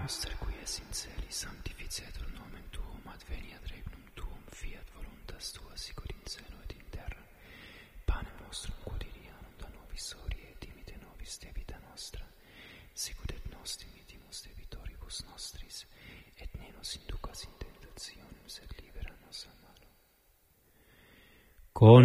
nostre qui es in celi, sanctificetur nomen tuum, adveniat regnum tuum, fiat voluntas tua sicut in cielo et in terra. Panem nostrum quotidianum da nobis hodie, et dimite nobis debita nostra, sicut et nos dimitimus debitoribus nostris, et ne nos inducas in tentationem, sed libera nos a malo.